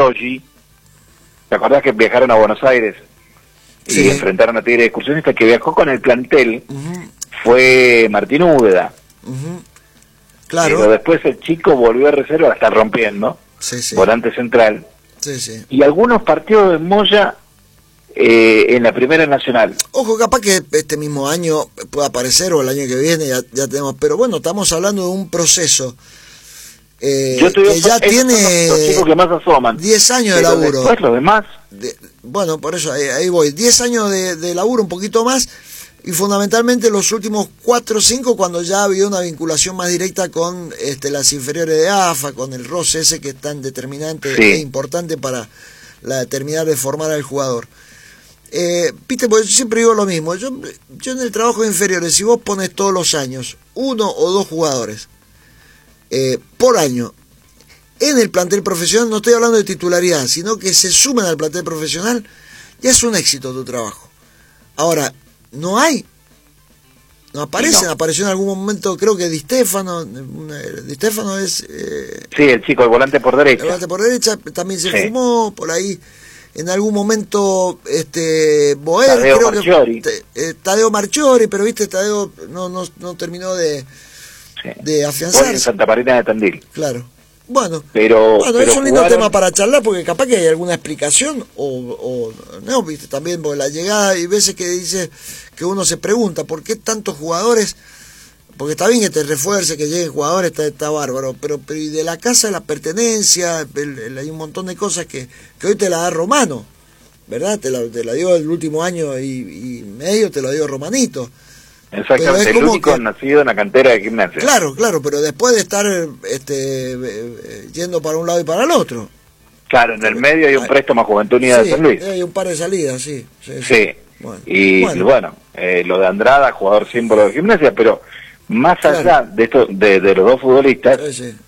Giorgi. ¿Te acordás que viajaron a Buenos Aires y enfrentaron a Tigre Excursionista? Que viajó con el plantel fue Martín Úbeda. Claro. Pero después el chico volvió a reserva, la está rompiendo, volante central. Y algunos partidos de Moya en la Primera Nacional. Ojo, capaz que este mismo año pueda aparecer o el año que viene ya tenemos, pero bueno, estamos hablando de un proceso que ya tiene los chicos que más asoman 10 años de laburo. Después los demás. Bueno, por eso ahí voy, 10 años de laburo, un poquito más, y fundamentalmente los últimos 4 o 5 cuando ya había una vinculación más directa con las inferiores de AFA, con el roce ese que es tan determinante e importante para terminar de formar al jugador. Viste, porque yo siempre digo lo mismo, yo en el trabajo de inferiores, si vos pones todos los años 1 o 2 jugadores por año en el plantel profesional, no estoy hablando de titularidad, sino que se sumen al plantel profesional, ya es un éxito tu trabajo. Ahora, no aparecen, apareció en algún momento, creo que Di Stefano es... sí, el chico, el volante por derecha. El volante por derecha, también se fumó por ahí. En algún momento Boer, Tadeo creo Marchiori. que Tadeo Marchiori, pero viste, Tadeo no terminó de afianzarse. Hoy en Santa Marina de Tandil. Claro. Bueno, pero es un lindo tema para charlar, porque capaz que hay alguna explicación o no, viste, también por la llegada, y veces que dice que uno se pregunta ¿por qué tantos jugadores? Porque está bien que te refuerce, que lleguen jugadores, está bárbaro, pero y de la casa, la pertenencia, hay un montón de cosas que hoy te la da Romano, ¿verdad? Te la dio el último año y medio, te lo dio Romanito. Exactamente, el único nacido en la cantera de Gimnasia. Claro, pero después de estar yendo para un lado y para el otro. Claro, en el medio hay un préstamo a Juventud Unida de San Luis. Hay un par de salidas, sí. Bueno, lo de Andrada, jugador símbolo de Gimnasia, pero más allá de esto, de los dos futbolistas,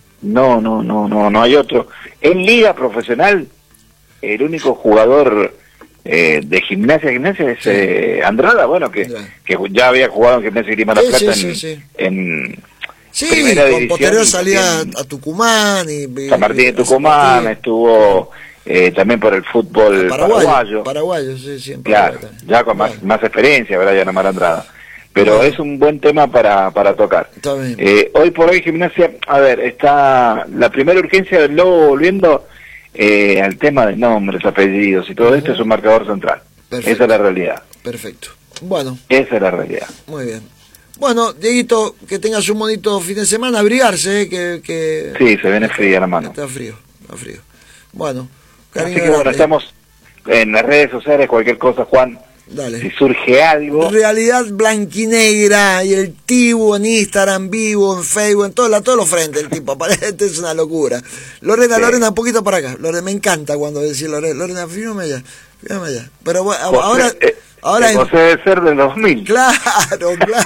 no hay otro. En liga profesional, el único jugador de Gimnasia es Andrada, bueno, que ya había jugado en Gimnasia y Grima La Plata en primera división. Posterior salía a Tucumán y San Martín de Tucumán, estuvo también por el fútbol paraguayo, siempre. Claro, ya con más experiencia, ¿verdad? Ya Mar Andrada. Pero es un buen tema para tocar. Hoy por hoy Gimnasia, a ver, está la primera urgencia del Lobo volviendo al tema de nombres, apellidos y todo esto es un marcador central. Perfecto. Esa es la realidad. Perfecto. Bueno. Esa es la realidad. Muy bien. Bueno, Dieguito, que tengas un bonito fin de semana, abrigarse, que sí, se viene fría la mano. Está frío. Bueno, así que bueno, estamos en las redes sociales, cualquier cosa, Juan. Dale. Si surge algo. Realidad Blanquinegra y el Tibu en Instagram, vivo, en Facebook, en todos los frentes, el tipo aparece, es una locura. Lorena, un poquito para acá. Lorena, me encanta cuando decís Lorena, fíjame allá. Pero bueno, ahora José debe ser del 2000. Claro.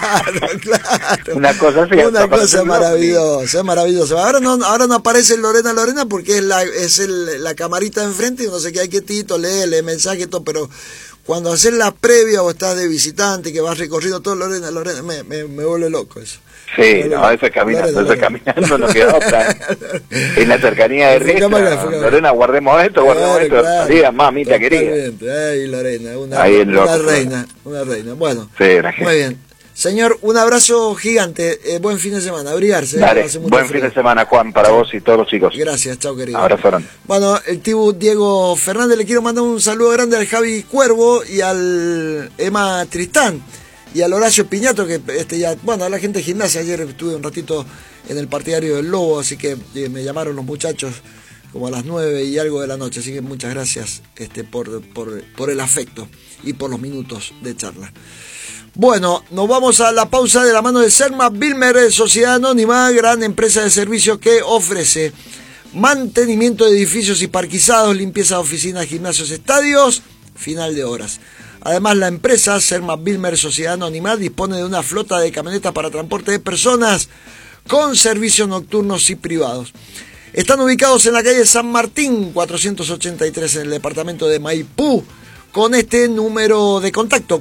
Una cosa así. Una cosa maravillosa. Ahora no aparece Lorena porque es la camarita de enfrente y uno se queda quietito, lee mensaje y todo, pero cuando haces la previa o estás de visitante que vas recorriendo todo, Lorena, me vuelve loco eso. Sí, a veces caminando nos queda otra. En la cercanía de Riestra, Lorena, guardemos esto. Diga, mamita querida. Ay, Lorena, una reina. Bueno, muy bien. Señor, un abrazo gigante, buen fin de semana, abrigarse. Dale, buen fin de semana, Juan, para vos y todos los chicos. Gracias, chao querido. Abrazo grande. Bueno, el Tibu Diego Fernández, le quiero mandar un saludo grande al Javi Cuervo y al Emma Tristán y al Horacio Piñato, que a la gente de Gimnasia, ayer estuve un ratito en el partidario del Lobo, así que me llamaron los muchachos como a las 9 y algo de la noche, así que muchas gracias por el afecto y por los minutos de charla. Bueno, nos vamos a la pausa de la mano de Selma Bilmer, Sociedad Anónima, gran empresa de servicios que ofrece mantenimiento de edificios y parquizados, limpieza de oficinas, gimnasios, estadios, final de horas. Además, la empresa Selma Bilmer, Sociedad Anónima, dispone de una flota de camionetas para transporte de personas con servicios nocturnos y privados. Están ubicados en la calle San Martín, 483, en el departamento de Maipú, con este número de contacto,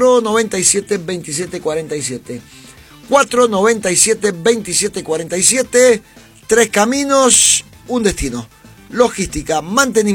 497-2747. 497-2747, 3 caminos, un destino. Logística, mantenimiento.